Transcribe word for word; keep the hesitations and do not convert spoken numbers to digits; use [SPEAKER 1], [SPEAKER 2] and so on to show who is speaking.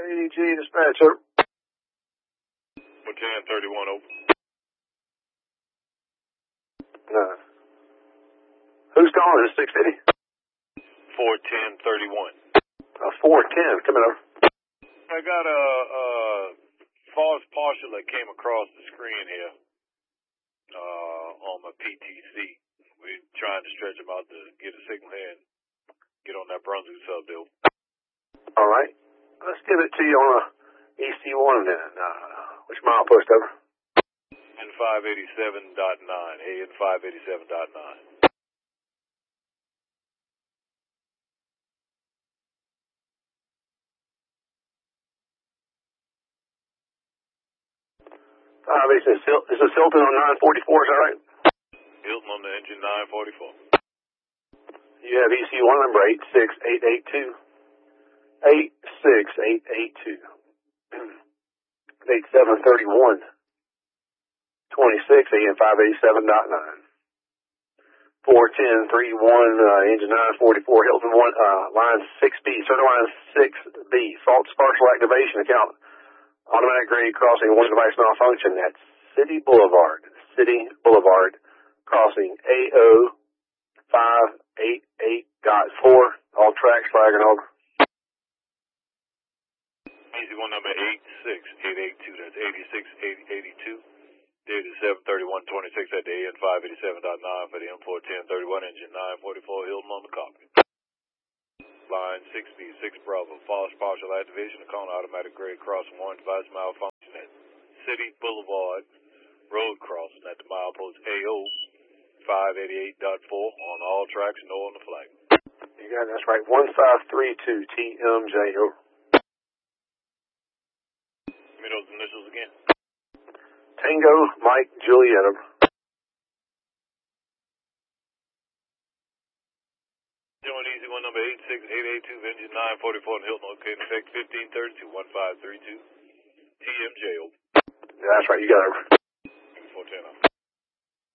[SPEAKER 1] A D G dispatch, over.
[SPEAKER 2] one ten thirty-one, over.
[SPEAKER 1] No. Who's calling? Is it six fifty?
[SPEAKER 2] four ten thirty-one.
[SPEAKER 1] Uh, four ten, coming over.
[SPEAKER 2] I got a, a false partial that came across the screen here uh, on my P T C. We're trying to stretch them out to get a signal here and get on that Brunswick sub deal.
[SPEAKER 1] All right. Let's give it to you on a E C one then. Uh, which mile post, over?
[SPEAKER 2] N five eighty-seven point nine. A N five eighty-seven point nine.
[SPEAKER 1] Uh, this is, this is Hilton on nine forty-four, is that right?
[SPEAKER 2] Hilton on the engine nine forty-four.
[SPEAKER 1] You have E C one number eight six eight eight two. eight six eight eight two. eight seven thirty-one. twenty-six, A N five eighty-seven point nine. four ten thirty-one, uh, engine nine forty-four, Hilton one, uh, line six B, center line six B, faults partial activation account. Automatic grade crossing one device malfunction at City Boulevard. City Boulevard crossing A O five eight eight point four. All tracks flagging over.
[SPEAKER 2] Easy one number eight six eight eight two. That's eighty-six eight eighty-two. Date is seven thirty-one twenty-six at the A N five eighty-seven point nine for the M four ten thirty-one engine nine forty-four Hilton on the copy. Line six B, six Bravo, false partial activation, account automatic grade crossing one device malfunction at City Boulevard road crossing at the milepost A O five eighty-eight point four on all tracks, no on the flag.
[SPEAKER 1] You got it, that's right, one five three two T M J, over.
[SPEAKER 2] Give me those initials again.
[SPEAKER 1] Tango Mike Juliet, over.
[SPEAKER 2] Doing easy one number eight six eight eight two, engine nine forty-four in Hilton, located effect fifteen thirty-two, one five three two, T M J, over.
[SPEAKER 1] Yeah, that's right, you got it, over.
[SPEAKER 2] four ten,